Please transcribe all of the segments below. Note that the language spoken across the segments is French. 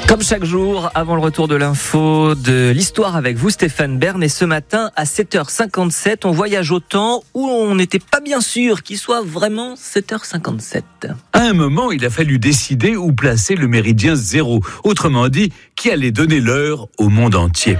Comme chaque jour, avant le retour de l'info, de l'histoire avec vous, Stéphane Bern. Et ce matin, à 7h57, on voyage au temps où on n'était pas bien sûr qu'il soit vraiment 7h57. À un moment, il a fallu décider où placer le méridien 0. Autrement dit, qui allait donner l'heure au monde entier.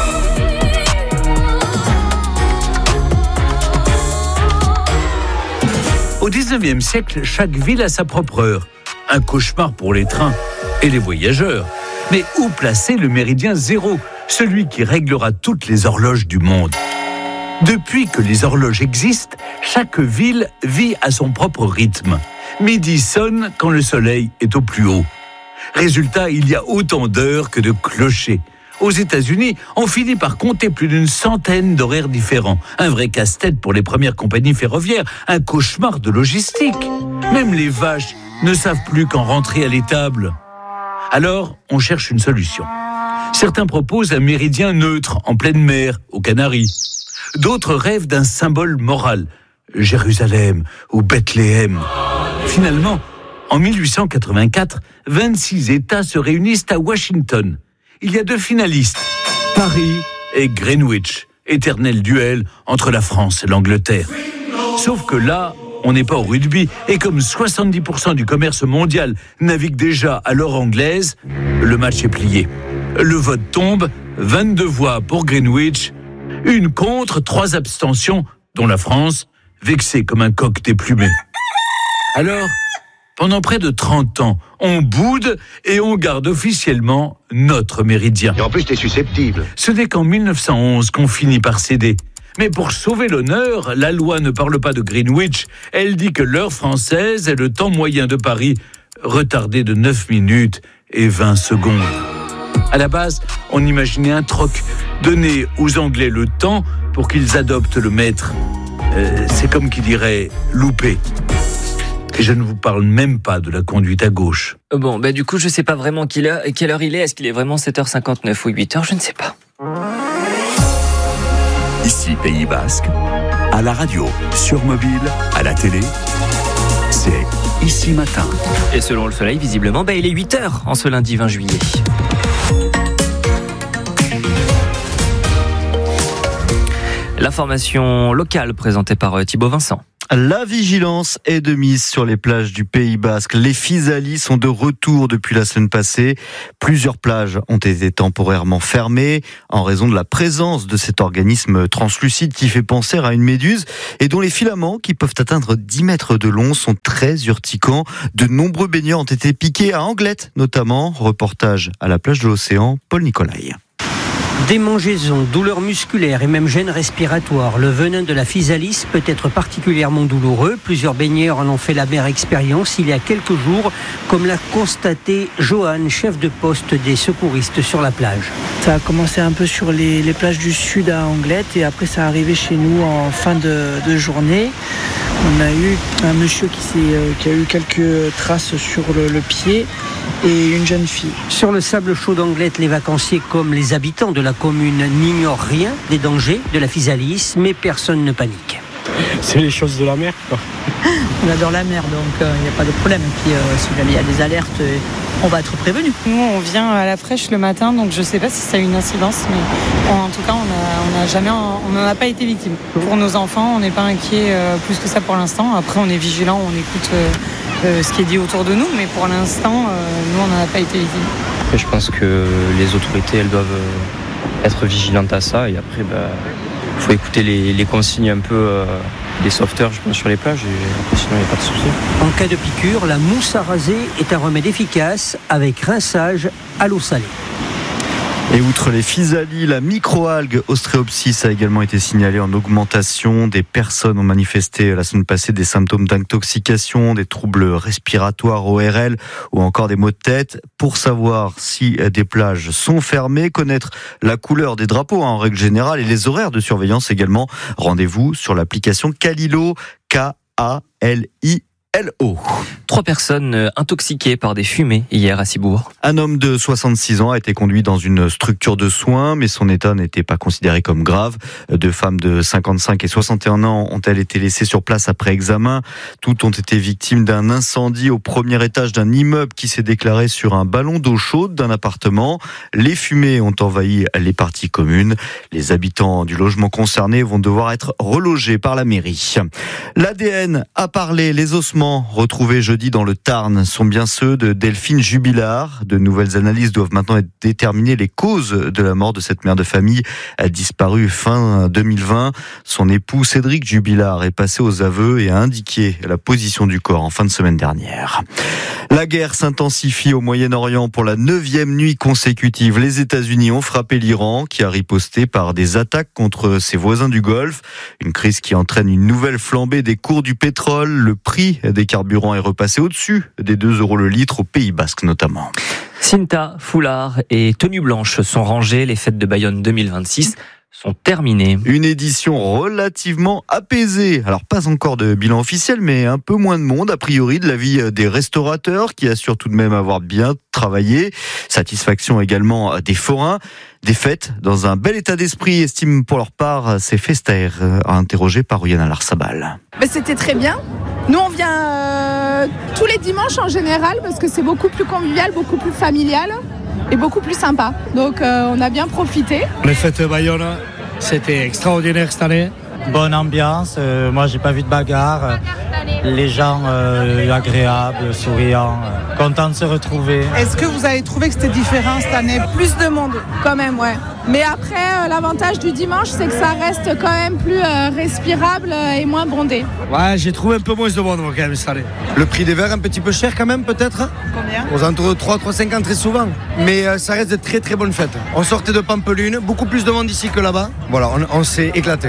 Au 19e siècle, chaque ville a sa propre heure. Un cauchemar pour les trains et les voyageurs. Mais où placer le méridien 0, celui qui réglera toutes les horloges du monde? Depuis que les horloges existent, chaque ville vit à son propre rythme. Midi sonne quand le soleil est au plus haut. Résultat, il y a autant d'heures que de clochers. Aux États-Unis, on finit par compter plus d'une centaine d'horaires différents. Un vrai casse-tête pour les premières compagnies ferroviaires, un cauchemar de logistique. Même les vaches ne savent plus quand rentrer à l'étable. Alors, on cherche une solution. Certains proposent un méridien neutre en pleine mer, aux Canaries. D'autres rêvent d'un symbole moral, Jérusalem ou Bethléem. Finalement, en 1884, 26 États se réunissent à Washington. Il y a 2 finalistes, Paris et Greenwich, éternel duel entre la France et l'Angleterre. Sauf que là, on n'est pas au rugby, et comme 70% du commerce mondial navigue déjà à l'heure anglaise, le match est plié. Le vote tombe, 22 voix pour Greenwich, 1 contre, 3 abstentions, dont la France, vexée comme un coq déplumé. Alors, pendant près de 30 ans, on boude et on garde officiellement notre méridien. Et en plus, t'es susceptible. Ce n'est qu'en 1911 qu'on finit par céder. Mais pour sauver l'honneur, la loi ne parle pas de Greenwich. Elle dit que l'heure française est le temps moyen de Paris, retardé de 9 minutes et 20 secondes. À la base, on imaginait un troc, donner aux Anglais le temps pour qu'ils adoptent le maître. C'est comme qui dirait louper. Et je ne vous parle même pas de la conduite à gauche. Bon, du coup, je sais pas vraiment quelle heure il est. Est-ce qu'il est vraiment 7h59 ou 8h? Je ne sais pas. Ici Pays Basque, à la radio, sur mobile, à la télé, c'est Ici Matin. Et selon le soleil, visiblement, il est 8h en ce lundi 20 juillet. L'information locale présentée par Thibaut Vincent. La vigilance est de mise sur les plages du Pays Basque. Les Physalis sont de retour depuis la semaine passée. Plusieurs plages ont été temporairement fermées en raison de la présence de cet organisme translucide qui fait penser à une méduse et dont les filaments, qui peuvent atteindre 10 mètres de long, sont très urticants. De nombreux baigneurs ont été piqués à Anglette notamment. Reportage à la plage de l'Océan, Paul Nicolai. Démangeaisons, douleurs musculaires et même gênes respiratoires. Le venin de la Physalis peut être particulièrement douloureux. Plusieurs baigneurs en ont fait la mère expérience il y a quelques jours, comme l'a constaté Johan, chef de poste des secouristes sur la plage. Ça a commencé un peu sur les plages du sud à Anglette et après ça est arrivé chez nous en fin de journée. On a eu un monsieur qui a eu quelques traces sur le pied et une jeune fille. Sur le sable chaud d'Anglette, les vacanciers comme les habitants de la commune n'ignorent rien des dangers de la Physalis, mais personne ne panique. C'est les choses de la mer, quoi. On adore la mer, donc il n'y a pas de problème. Et puis si jamais il y a des alertes, on va être prévenus. Nous, on vient à la fraîche le matin, donc je ne sais pas si ça a une incidence, mais en tout cas, on n'en a pas été victime. Pour nos enfants, on n'est pas inquiet plus que ça pour l'instant. Après, on est vigilant, on écoute ce qui est dit autour de nous, mais pour l'instant, nous, on n'en a pas été victime. Après, je pense que les autorités, elles doivent être vigilantes à ça, et après, il faut écouter les consignes un peu des sauveteurs, je pense, sur les plages, et après, sinon, il n'y a pas de souci. En cas de piqûre, la mousse à raser est un remède efficace avec rinçage à l'eau salée. Et outre les Physalis, la microalgue Ostreopsis a également été signalée en augmentation. Des personnes ont manifesté la semaine passée des symptômes d'intoxication, des troubles respiratoires ORL ou encore des maux de tête. Pour savoir si des plages sont fermées, connaître la couleur des drapeaux en règle générale et les horaires de surveillance également, rendez-vous sur l'application Kalilo, Kalilo. LO. 3 personnes intoxiquées par des fumées hier à Cibourg. Un homme de 66 ans a été conduit dans une structure de soins, mais son état n'était pas considéré comme grave. 2 femmes de 55 et 61 ans ont-elles été laissées sur place après examen. Toutes ont été victimes d'un incendie au premier étage d'un immeuble qui s'est déclaré sur un ballon d'eau chaude d'un appartement. Les fumées ont envahi les parties communes. Les habitants du logement concerné vont devoir être relogés par la mairie. L'ADN a parlé. Les ossements retrouvés jeudi dans le Tarn sont bien ceux de Delphine Jubilard. De nouvelles analyses doivent maintenant déterminer les causes de la mort de cette mère de famille disparue fin 2020. Son époux Cédric Jubilard est passé aux aveux et a indiqué la position du corps en fin de semaine dernière. La guerre s'intensifie au Moyen-Orient pour la 9e nuit consécutive. Les États-Unis ont frappé l'Iran qui a riposté par des attaques contre ses voisins du Golfe. Une crise qui entraîne une nouvelle flambée des cours du pétrole. Le prix des carburants est repassé au-dessus des 2 € le litre au Pays Basque notamment. Cinta, foulard et tenue blanche sont rangés. Les fêtes de Bayonne 2026 sont terminées. Une édition relativement apaisée. Alors pas encore de bilan officiel, mais un peu moins de monde a priori de l'avis des restaurateurs qui assurent tout de même avoir bien travaillé. Satisfaction également des forains. Des fêtes dans un bel état d'esprit, estiment pour leur part ces festaires, interrogés par Oyana Larsabal. C'était très bien. Nous on vient tous les dimanches en général parce que c'est beaucoup plus convivial, beaucoup plus familial et beaucoup plus sympa. Donc on a bien profité. Les fêtes de Bayonne, c'était extraordinaire cette année. Bonne ambiance, moi j'ai pas vu de bagarre. Les gens agréables, souriants, contents de se retrouver. Est-ce que vous avez trouvé que c'était différent cette année ? Plus de monde quand même, ouais. Mais après, l'avantage du dimanche, c'est que ça reste quand même plus respirable et moins bondé. Ouais, j'ai trouvé un peu moins de monde quand même cette année. Le prix des verres un petit peu cher quand même peut-être ? Combien ? Aux alentours de 3,50 très souvent. Mais ça reste de très très bonnes fêtes. On sortait de Pampelune, beaucoup plus de monde ici que là-bas. Voilà, on s'est éclaté.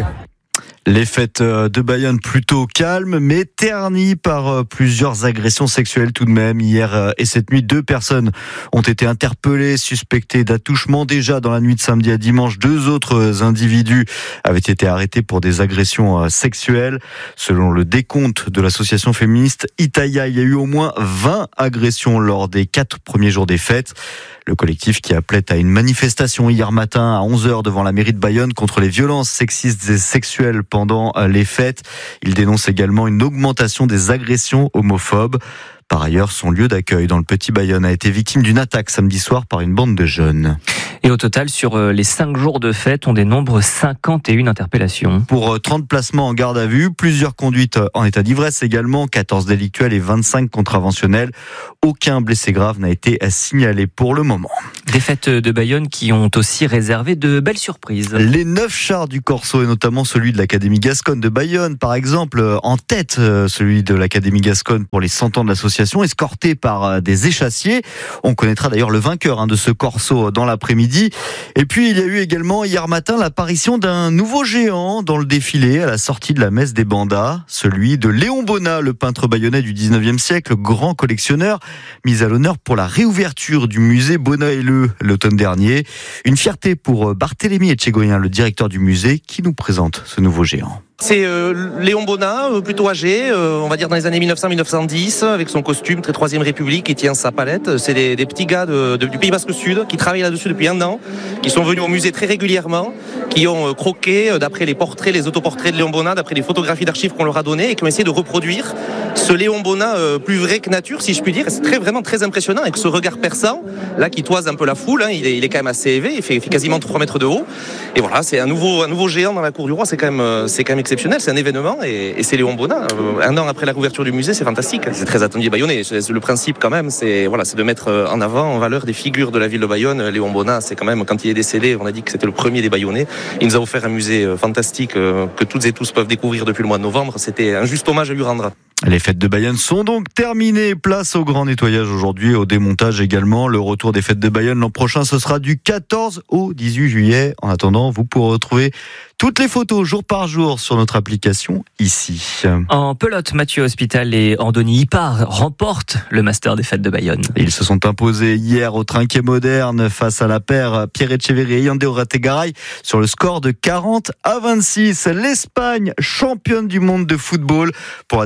Les fêtes de Bayonne plutôt calmes, mais ternies par plusieurs agressions sexuelles tout de même. Hier et cette nuit, 2 personnes ont été interpellées, suspectées d'attouchement. Déjà dans la nuit de samedi à dimanche, 2 autres individus avaient été arrêtés pour des agressions sexuelles. Selon le décompte de l'association féministe Itaïa, il y a eu au moins 20 agressions lors des 4 premiers jours des fêtes. Le collectif qui appelait à une manifestation hier matin à 11h devant la mairie de Bayonne contre les violences sexistes et sexuelles pendant les fêtes. Il dénonce également une augmentation des agressions homophobes. Par ailleurs, son lieu d'accueil dans le Petit Bayonne a été victime d'une attaque samedi soir par une bande de jeunes. Et au total, sur les 5 jours de fête, on dénombre 51 interpellations. Pour 30 placements en garde à vue, plusieurs conduites en état d'ivresse également, 14 délictuels et 25 contraventionnels. Aucun blessé grave n'a été signalé pour le moment. Des fêtes de Bayonne qui ont aussi réservé de belles surprises. Les 9 chars du Corso et notamment celui de l'Académie Gasconne de Bayonne, par exemple, en tête celui de l'Académie Gasconne pour les 100 ans de l'association, escorté par des échassiers. On connaîtra d'ailleurs le vainqueur de ce Corso dans l'après-midi. Et puis il y a eu également hier matin l'apparition d'un nouveau géant dans le défilé à la sortie de la messe des Bandas, celui de Léon Bonnat, le peintre bayonnais du 19e siècle, grand collectionneur, mis à l'honneur pour la réouverture du musée Bonnat-Helleux l'automne dernier. Une fierté pour Barthélémy Etchegoyen, le directeur du musée, qui nous présente ce nouveau géant. C'est Léon Bonnat, plutôt âgé, on va dire dans les années 1900-1910, avec son costume très 3e République, qui tient sa palette. C'est des petits gars du Pays Basque Sud qui travaillent là-dessus depuis 1 an, qui sont venus au musée très régulièrement, qui ont croqué d'après les portraits, les autoportraits de Léon Bonnat, d'après les photographies d'archives qu'on leur a données, et qui ont essayé de reproduire ce Léon Bonnat plus vrai que nature, si je puis dire. C'est vraiment très impressionnant, avec ce regard perçant, là qui toise un peu la foule. Il est quand même assez élevé, il fait quasiment 3 mètres de haut. Et voilà, c'est un nouveau géant dans la cour du roi, c'est quand même exceptionnel, c'est un événement et c'est Léon Bonnat. 1 an après la réouverture du musée, c'est fantastique. C'est très attendu bayonnais. Le principe quand même, c'est de mettre en avant, en valeur des figures de la ville de Bayonne. Léon Bonnat, c'est quand même, quand il est décédé, on a dit que c'était le premier des Bayonnais. Il nous a offert un musée fantastique que toutes et tous peuvent découvrir depuis le mois de novembre. C'était un juste hommage à lui rendre. Les fêtes de Bayonne sont donc terminées. Place au grand nettoyage aujourd'hui, au démontage également. Le retour des fêtes de Bayonne l'an prochain, ce sera du 14 au 18 juillet. En attendant, vous pourrez retrouver toutes les photos jour par jour sur notre application ici. En pelote, Mathieu Hospital et Andoni Ipar remportent le Master des fêtes de Bayonne. Ils se sont imposés hier au Trinquet Moderne face à la paire Pierre Etcheverry et Yandé Orategaray sur le score de 40-26. L'Espagne, championne du monde de football pour la 2e fois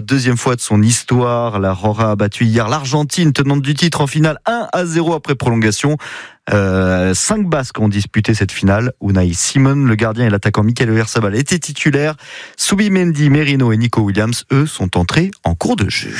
fois de son histoire. La Roja a battu hier l'Argentine, tenante du titre, en finale 1-0 après prolongation. 5 Basques ont disputé cette finale. Unai Simon, le gardien et l'attaquant Mikel Oyarzabal étaient titulaires. Zubimendi, Merino et Nico Williams, eux, sont entrés en cours de jeu.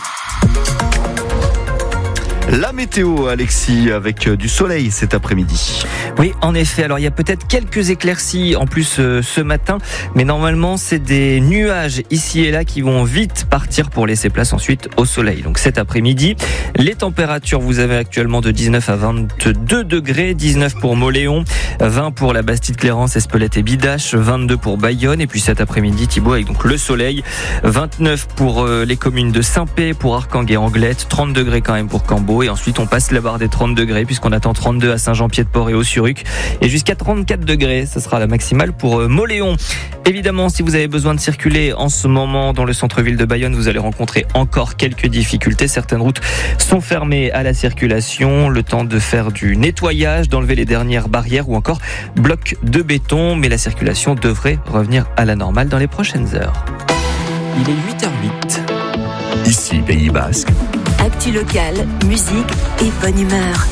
La météo, Alexis, avec du soleil cet après-midi. Oui, en effet. Alors, il y a peut-être quelques éclaircies en plus ce matin, mais normalement, c'est des nuages ici et là qui vont vite partir pour laisser place ensuite au soleil. Donc, cet après-midi, les températures, vous avez actuellement de 19 à 22 degrés, 19 pour Mauléon, 20 pour la Bastide-Clérance, Espelette et Bidache, 22 pour Bayonne, et puis cet après-midi, Thibaut, avec donc le soleil, 29 pour les communes de Saint-Pé, pour Arcang et Anglette, 30 degrés quand même pour Cambo. Et ensuite on passe la barre des 30 degrés puisqu'on attend 32 à Saint-Jean-Pied-de-Port et Haut-sur-Uc, et jusqu'à 34 degrés, ce sera la maximale pour Mauléon. Évidemment, si vous avez besoin de circuler en ce moment dans le centre-ville de Bayonne, vous allez rencontrer encore quelques difficultés. Certaines routes sont fermées à la circulation, le temps de faire du nettoyage, d'enlever les dernières barrières ou encore blocs de béton, mais la circulation devrait revenir à la normale dans les prochaines heures. Il est 8h08. Ici, Pays Basque. Actu local, musique et bonne humeur.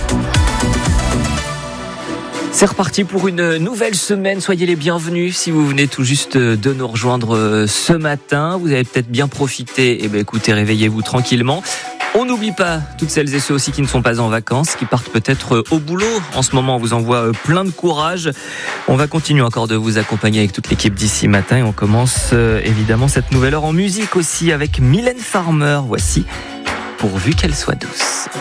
C'est reparti pour une nouvelle semaine. Soyez les bienvenus si vous venez tout juste de nous rejoindre ce matin. Vous avez peut-être bien profité. Écoutez, réveillez-vous tranquillement. On n'oublie pas toutes celles et ceux aussi qui ne sont pas en vacances, qui partent peut-être au boulot. En ce moment, on vous envoie plein de courage. On va continuer encore de vous accompagner avec toute l'équipe d'ici matin. Et on commence évidemment cette nouvelle heure en musique aussi avec Mylène Farmer. Voici Pourvu qu'elle soit douce.